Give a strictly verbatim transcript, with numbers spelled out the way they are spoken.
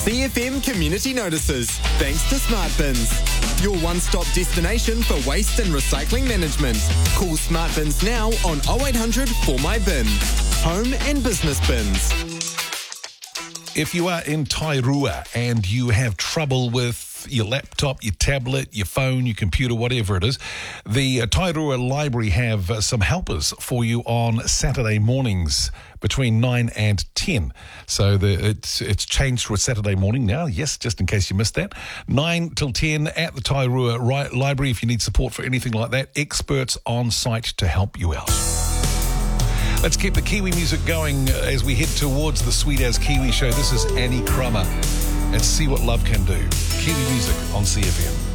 C F M Community Notices, thanks to Smart Bins. Your one-stop destination for waste and recycling management. Call Smart Bins now on oh eight hundred four my bin. Home and business bins. If you are in Tairua and you have trouble with your laptop, your tablet, your phone, your computer, whatever it is, the uh, Tairua Library have uh, some helpers for you on Saturday mornings between nine and ten. So the, it's it's changed to a Saturday morning now, yes, just in case you missed that. nine till ten at the Tairua Ri- Library. If you need support for anything like that, experts on site to help you out. Let's keep the Kiwi music going as we head towards the Sweet As Kiwi show. This is Annie Crummer. Let's see what love can do. Kiwi music on C F M.